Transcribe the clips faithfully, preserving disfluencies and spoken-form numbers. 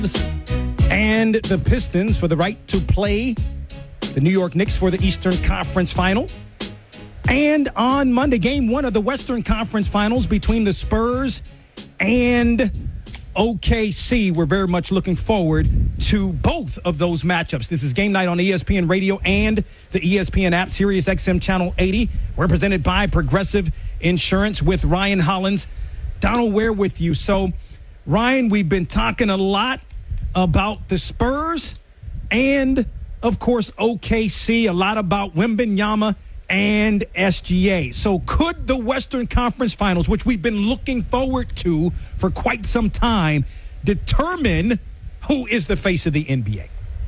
and the Pistons for the right to play the New York Knicks for the Eastern Conference Final. And on Monday, game one of the Western Conference Finals between the Spurs and O K C. We're very much looking forward to both of those matchups. This is Game Night on E S P N Radio and the E S P N app, Sirius X M Channel eighty. We're presented by Progressive Insurance with Ryan Hollins. Donald Ware with you. So, Ryan, we've been talking a lot about the Spurs and, of course, O K C, a lot about Wembanyama and S G A. So could the Western Conference Finals, which we've been looking forward to for quite some time, determine who is the face of the N B A?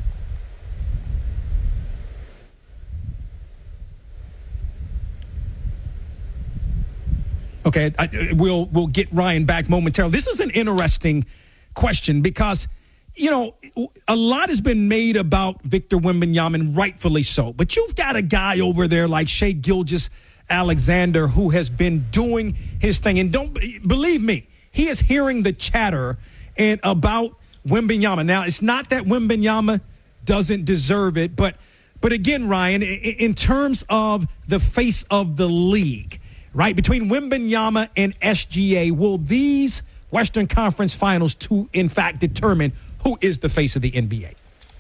Okay, I, we'll we'll get Ryan back momentarily. This is an interesting question because, you know, a lot has been made about Victor Wembanyama, and rightfully so. But you've got a guy over there like Shai Gilgeous-Alexander who has been doing his thing. And don't believe me, he is hearing the chatter and about Wembanyama. Now, it's not that Wembanyama doesn't deserve it, but but again, Ryan, in terms of the face of the league, right, between Wembanyama and S G A, will these Western Conference Finals to, in fact, determine who is the face of the N B A?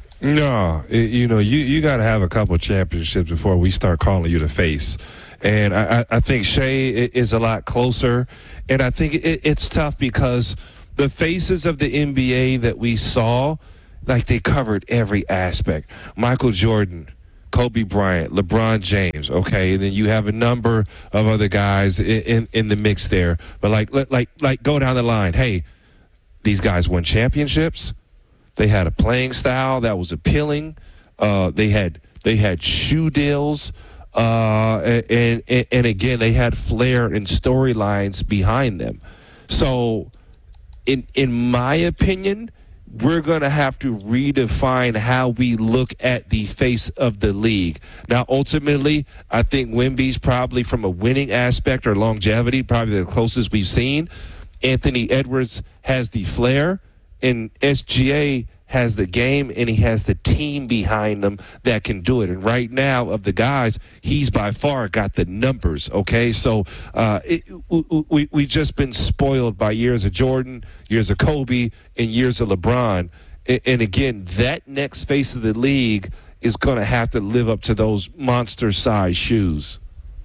No, it, you know, you, you got to have a couple of championships before we start calling you the face. And I, I think Shai is a lot closer. And I think it, it's tough because the faces of the N B A that we saw, like they covered every aspect. Michael Jordan, Kobe Bryant, LeBron James, okay, and then you have a number of other guys in, in, in the mix there. But like, like, like, go down the line. Hey, these guys won championships. They had a playing style that was appealing. Uh, they had they had shoe deals, uh, and, and and again they had flair and storylines behind them. So, in in my opinion, we're going to have to redefine how we look at the face of the league. Now, ultimately, I think Wemby's probably, from a winning aspect or longevity, probably the closest we've seen. Anthony Edwards has the flair, and S G A has the game, and he has the team behind him that can do it. And right now, of the guys, he's by far got the numbers, okay? So uh, it, we we just been spoiled by years of Jordan, years of Kobe, and years of LeBron. And, and again, that next face of the league is going to have to live up to those monster-sized shoes.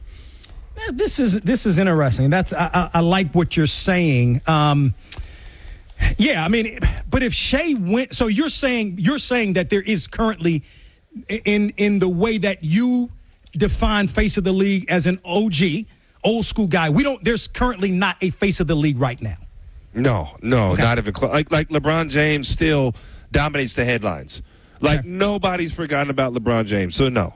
This is this is interesting. That's I, I, I like what you're saying. Um, yeah, I mean, but if Shai went, so you're saying you're saying that there is currently in in the way that you define face of the league as an O G, old school guy. We don't. There's currently not a face of the league right now. No, no, okay. Not even close. Like like LeBron James still dominates the headlines. Like okay. Nobody's forgotten about LeBron James. So no.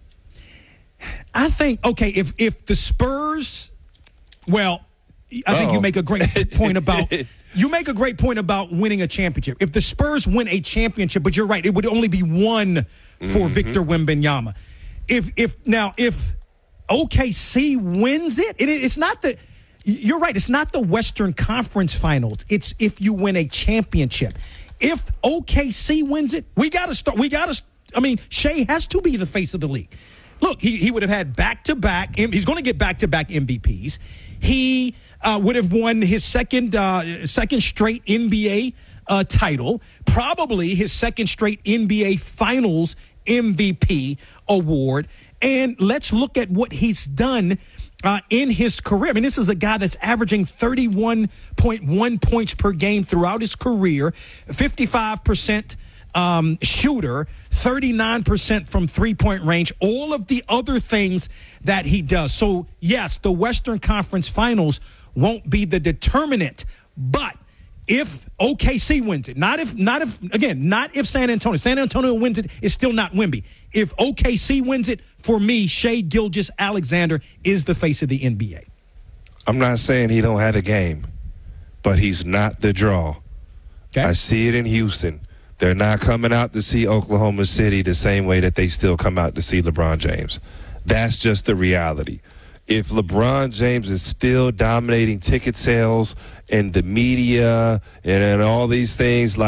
I think, okay, if if the Spurs, well, I Uh-oh. think you make a great point about you make a great point about winning a championship. If the Spurs win a championship, but you're right, it would only be one for mm-hmm. Victor Wembanyama. If if now if O K C wins it, it, it's not the you're right, it's not the Western Conference Finals. It's if you win a championship. If O K C wins it, we got to start. We got to. I mean, Shai has to be the face of the league. Look, he, he would have had back-to-back – he's going to get back-to-back M V Ps. He uh, would have won his second uh, second straight N B A uh, title, probably his second straight N B A Finals M V P award. And let's look at what he's done uh, in his career. I mean, this is a guy that's averaging thirty-one point one points per game throughout his career, fifty-five percent Um, shooter, thirty-nine percent from three-point range, all of the other things that he does. So, yes, the Western Conference Finals won't be the determinant, but if O K C wins it, not if, not if, again, not if San Antonio, San Antonio wins it, it's still not Wemby. If O K C wins it, for me, Shai Gilgeous-Alexander is the face of the N B A. I'm not saying he don't have a game, but he's not the draw. Okay. I see it in Houston. They're not coming out to see Oklahoma City the same way that they still come out to see LeBron James. That's just the reality. If LeBron James is still dominating ticket sales and the media and, and all these things, like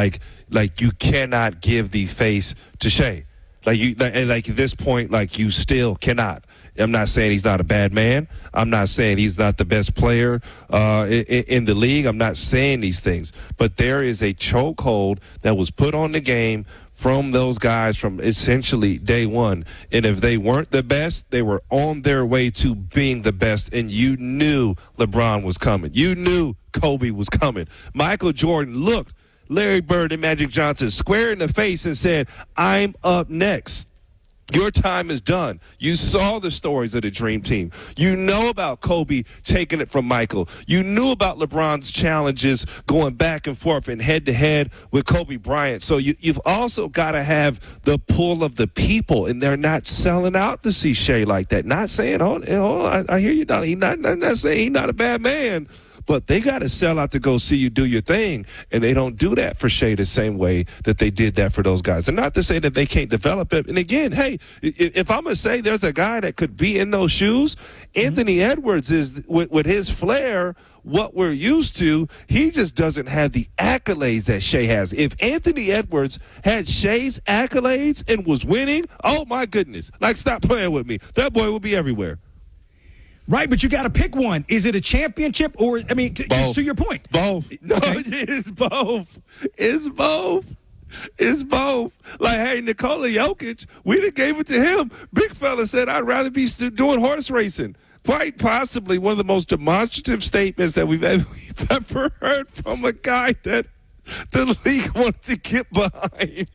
like you cannot give the face to Shea. Like you, like, like at this point, like you still cannot. I'm not saying he's not a bad man. I'm not saying he's not the best player uh, in, in the league. I'm not saying these things. But there is a chokehold that was put on the game from those guys from essentially day one. And if they weren't the best, they were on their way to being the best. And you knew LeBron was coming. You knew Kobe was coming. Michael Jordan looked Larry Bird and Magic Johnson square in the face and said, I'm up next. Your time is done. You saw the stories of the Dream Team. You know about Kobe taking it from Michael. You knew about LeBron's challenges going back and forth and head-to-head with Kobe Bryant. So you, you've also got to have the pull of the people, and they're not selling out to see Shea like that. Not saying, oh, oh I, I hear you, Donnie. He's not, not, not saying he's not a bad man. But they got to sell out to go see you do your thing, and they don't do that for Shea the same way that they did that for those guys. And not to say that they can't develop it. And again, hey, if I'm going to say there's a guy that could be in those shoes, mm-hmm. Anthony Edwards is, with, with his flair, what we're used to. He just doesn't have the accolades that Shea has. If Anthony Edwards had Shea's accolades and was winning, oh, my goodness. Like, stop playing with me. That boy will be everywhere. Right, but you got to pick one. Is it a championship or, I mean, just to your point? Both. No, okay. It's both. It's both. It's both. Like, hey, Nikola Jokic, we done gave it to him. Big fella said, I'd rather be doing horse racing. Quite possibly one of the most demonstrative statements that we've ever, we've ever heard from a guy that the league wanted to get behind.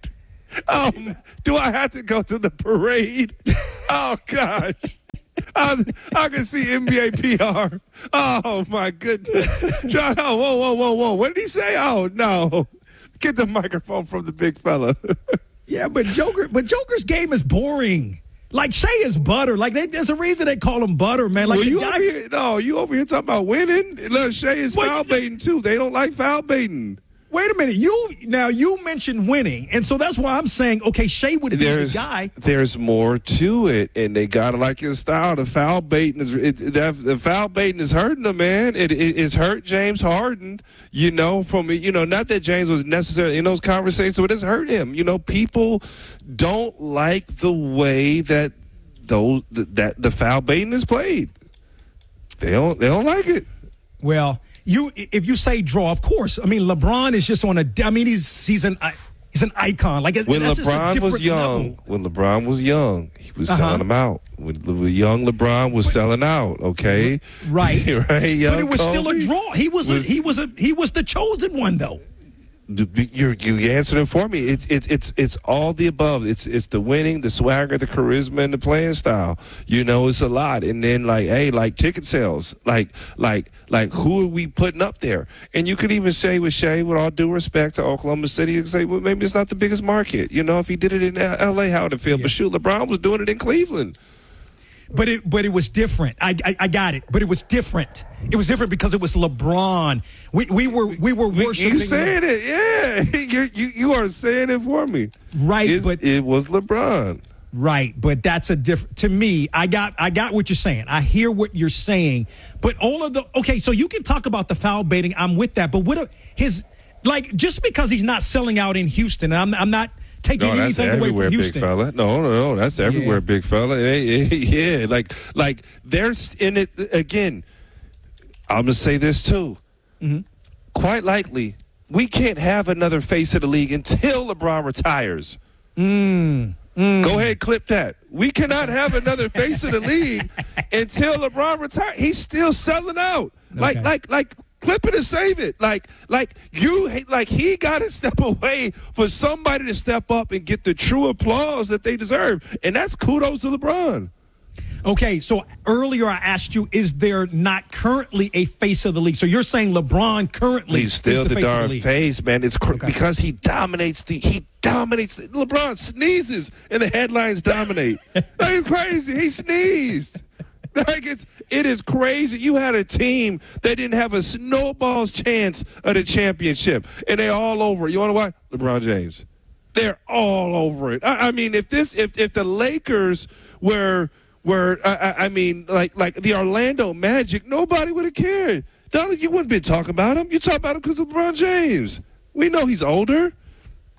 Um, do I have to go to the parade? Oh, gosh. I, I can see N B A P R. Oh, my goodness. John, oh, whoa, whoa, whoa, whoa. What did he say? Oh, no. Get the microphone from the big fella. Yeah, but Joker, but Joker's game is boring. Like, Shea is butter. Like, they, there's a reason they call him butter, man. Like, well, you guy, over here, no, you over here talking about winning. Look, Shea is what, foul baiting, too. They don't like foul baiting. Wait a minute. You now you mentioned winning, and so that's why I'm saying, okay, Shea would be there's, the guy. There's more to it, and they gotta like his style. The foul baiting is it, that, the foul baiting is hurting him, man. It, it it's hurt James Harden. You know, from you know, not that James was necessarily in those conversations, but it's hurt him. You know, people don't like the way that those that the foul baiting is played. They don't they don't like it. Well. You, if you say draw, of course. I mean, LeBron is just on a. I mean, he's he's an he's an icon. Like when that's LeBron was young, level. when LeBron was young, he was uh-huh. selling them out. When the young LeBron was but, selling out, okay, right, right. Young but it was Kobe still a draw. He was, was a, he was a he was the chosen one, though. You you answered it for me. It's it's it's it's all the above. It's it's the winning, the swagger, the charisma, and the playing style. You know, it's a lot. And then like, hey, like ticket sales, like like like who are we putting up there? And you could even say with Shea, with all due respect to Oklahoma City, you could say, well, maybe it's not the biggest market. You know, if he did it in L A, how would it feel? Yeah. But shoot, LeBron was doing it in Cleveland. But it, but it was different. I, I, I got it. But it was different. It was different because it was LeBron. We, we were, we were worshiping. You saying it? Yeah, you, you, you are saying it for me. Right, it's, but it was LeBron. Right, but that's a different. To me, I got, I got what you're saying. I hear what you're saying. But all of the okay, so you can talk about the foul baiting. I'm with that. But what his like? Just because he's not selling out in Houston, I'm, I'm not. Taking no, that's anything away from Houston. Big fella. No, no, no, that's everywhere, yeah. Big fella. Yeah, like, like there's in it again. I'm gonna say this too. Mm-hmm. Quite likely, we can't have another face of the league until LeBron retires. Mm, mm. Go ahead, clip that. We cannot have another face of the league until LeBron retires. He's still selling out. Okay. Like, like, like. Clip it and save it. Like, like you, like he got to step away for somebody to step up and get the true applause that they deserve, and that's kudos to LeBron. Okay, so earlier I asked you, is there not currently a face of the league? So you're saying LeBron currently he's still is the, the face darn of the league. face, man. It's cr- okay. because he dominates the he dominates. The, LeBron sneezes and the headlines dominate. That's crazy. He sneezed. Like it's it is crazy. You had a team that didn't have a snowball's chance of the championship, and they're all over it. You want to why? LeBron James. They're all over it. I, I mean, if this, if if the Lakers were were, I, I mean, like like the Orlando Magic, nobody would have cared. Donald, you wouldn't be talking about him. You talk about him because of LeBron James. We know he's older.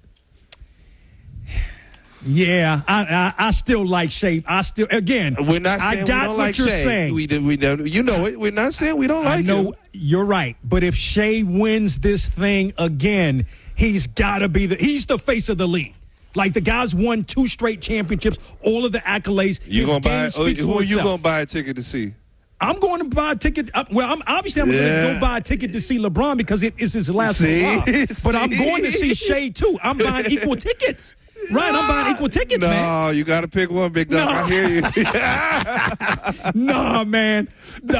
Yeah, I, I I still like Shea. I still again. We're not saying I got we don't what like you're Shea. saying. We we don't. You know it. We're not saying we don't like I know him. You're right, but if Shea wins this thing again, he's got to be the. He's the face of the league. Like the guy's won two straight championships, all of the accolades. You His gonna game buy? speaks Who for are you itself. gonna buy a ticket to see? I'm going to buy a ticket. Uh, well, I'm obviously I'm Yeah. going to go buy a ticket to see LeBron because it is his last See? hurrah. But I'm See? going to see Shea too. I'm buying equal tickets. Right, I'm buying equal tickets, no, man. No, you got to pick one, Big Dog. No. I hear you. Nah, man. No.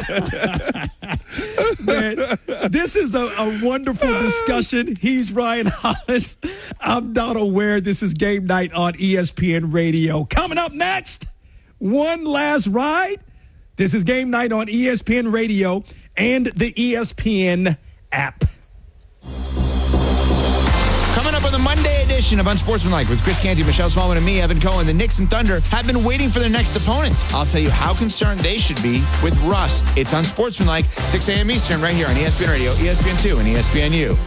Man, this is a, a wonderful discussion. He's Ryan Hollins. I'm Donald Ware. This is Game Night on E S P N Radio. Coming up next, one last ride. This is Game Night on E S P N Radio and the E S P N app. Coming up on the Monday edition of Unsportsmanlike with Chris Canty, Michelle Smallman, and me, Evan Cohen, the Knicks and Thunder have been waiting for their next opponents. I'll tell you how concerned they should be with rust. It's Unsportsmanlike, six a.m. Eastern, right here on E S P N Radio, E S P N two, and E S P N U.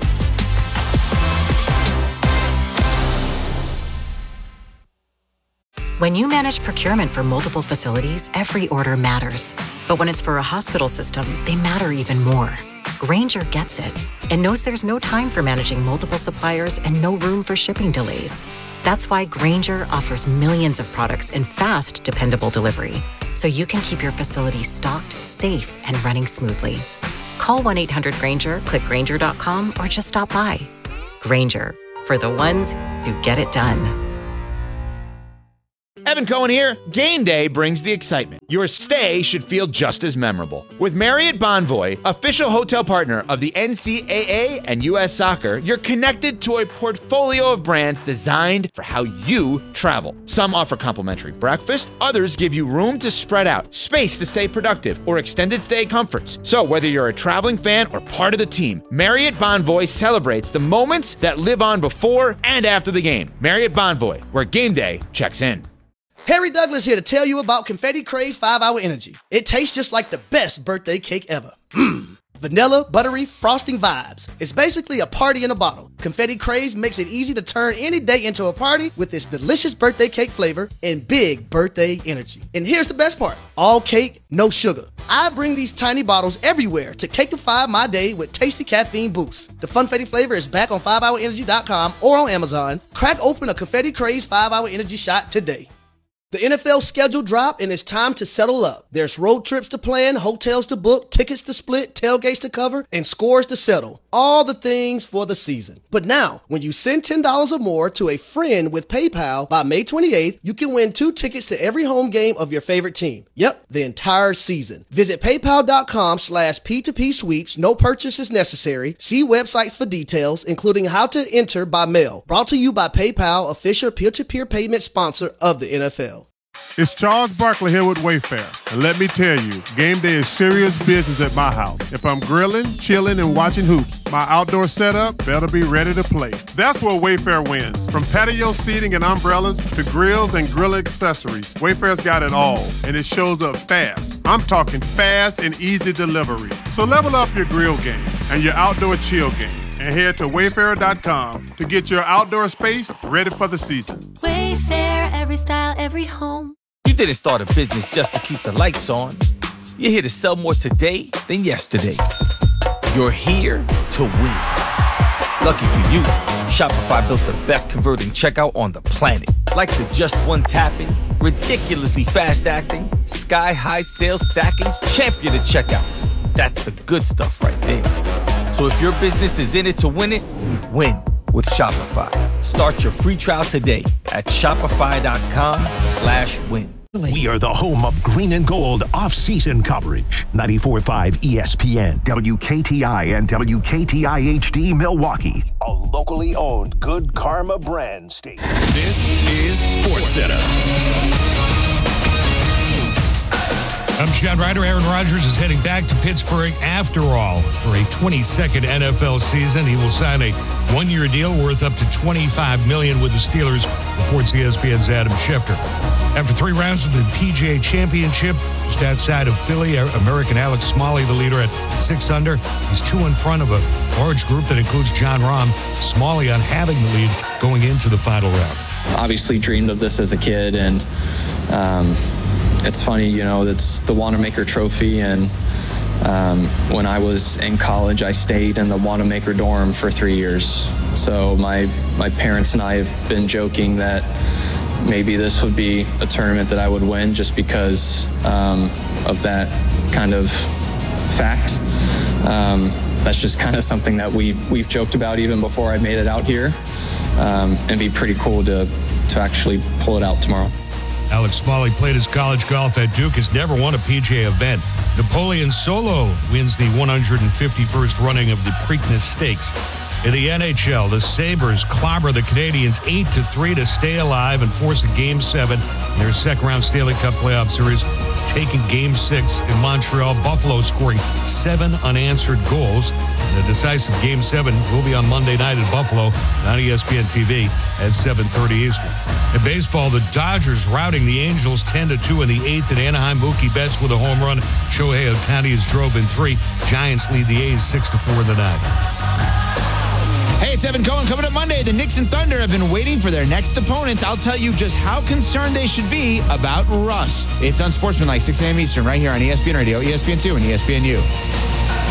When you manage procurement for multiple facilities, every order matters. But when it's for a hospital system, they matter even more. Grainger gets it and knows there's no time for managing multiple suppliers and no room for shipping delays. That's why Grainger offers millions of products in fast, dependable delivery, so you can keep your facility stocked, safe, and running smoothly. Call one eight hundred Grainger, click Grainger dot com, or just stop by. Grainger, for the ones who get it done. Evan Cohen here. Game day brings the excitement. Your stay should feel just as memorable. With Marriott Bonvoy, official hotel partner of the N C double A and U S Soccer, you're connected to a portfolio of brands designed for how you travel. Some offer complimentary breakfast, others give you room to spread out, space to stay productive, or extended stay comforts. So whether you're a traveling fan or part of the team, Marriott Bonvoy celebrates the moments that live on before and after the game. Marriott Bonvoy, where game day checks in. Harry Douglas here to tell you about Confetti Craze five hour Energy. It tastes just like the best birthday cake ever. Mmm. Vanilla, buttery, frosting vibes. It's basically a party in a bottle. Confetti Craze makes it easy to turn any day into a party with its delicious birthday cake flavor and big birthday energy. And here's the best part. All cake, no sugar. I bring these tiny bottles everywhere to cakeify my day with tasty caffeine boosts. The Funfetti flavor is back on five hour energy dot com or on Amazon. Crack open a Confetti Craze five hour Energy shot today. The N F L schedule dropped and it's time to settle up. There's road trips to plan, hotels to book, tickets to split, tailgates to cover, and scores to settle. All the things for the season. But now, when you send ten dollars or more to a friend with PayPal by May twenty-eighth, you can win two tickets to every home game of your favorite team. Yep, the entire season. Visit paypal.com slash P2P sweeps. No purchase is necessary. See websites for details, including how to enter by mail. Brought to you by PayPal, official peer-to-peer payment sponsor of the N F L. It's Charles Barkley here with Wayfair. And let me tell you, game day is serious business at my house. If I'm grilling, chilling, and watching hoops, my outdoor setup better be ready to play. That's where Wayfair wins. From patio seating and umbrellas to grills and grill accessories, Wayfair's got it all, and it shows up fast. I'm talking fast and easy delivery. So level up your grill game and your outdoor chill game, and head to wayfair dot com to get your outdoor space ready for the season. Wayfair, every style, every home. You didn't start a business just to keep the lights on. You're here to sell more today than yesterday. You're here to win. Lucky for you, Shopify built the best converting checkout on the planet. Like the just one tapping, ridiculously fast acting, sky-high sales stacking, champion of checkouts. That's the good stuff right there. So if your business is in it to win it, win with Shopify. Start your free trial today at shopify.com slash win. We are the home of green and gold off-season coverage. ninety-four point five E S P N, W K T I, and W K T I H D Milwaukee. A locally owned Good Karma brand station. This is SportsCenter. I'm Scott Ryder. Aaron Rodgers is heading back to Pittsburgh after all for a twenty-second N F L season. He will sign a one-year deal worth up to twenty-five million dollars with the Steelers, reports E S P N's Adam Schefter. After three rounds of the P G A Championship, just outside of Philly, American Alex Smalley, the leader at six under. He's two in front of a large group that includes Jon Rahm. Smalley on having the lead going into the final round. Obviously dreamed of this as a kid, and um, it's funny, you know, it's the Wanamaker Trophy, and um, when I was in college, I stayed in the Wanamaker dorm for three years. So my, my parents and I have been joking that maybe this would be a tournament that I would win just because um, of that kind of fact. Um, that's just kind of something that we, we've joked about even before I made it out here. Um, and be pretty cool to, to actually pull it out tomorrow. Alex Smalley played his college golf at Duke, has never won a P G A event. Napoleon Solo wins the one hundred fifty-first running of the Preakness Stakes. In the N H L, the Sabres clobber the Canadiens eight to three to stay alive and force a Game seven in their second-round Stanley Cup playoff series, taking Game six in Montreal. Buffalo scoring seven unanswered goals. The decisive Game seven will be on Monday night in Buffalo on E S P N T V at seven thirty Eastern. In baseball, the Dodgers routing the Angels ten to two in the eighth at Anaheim. Mookie Betts with a home run. Shohei Ohtani has drove in three. Giants lead the A's six to four in the ninth. Hey, it's Evan Cohen. Coming up Monday, the Knicks and Thunder have been waiting for their next opponents. I'll tell you just how concerned they should be about rust. It's Unsportsmanlike, six a.m. Eastern, right here on E S P N Radio, E S P N two, and E S P N U.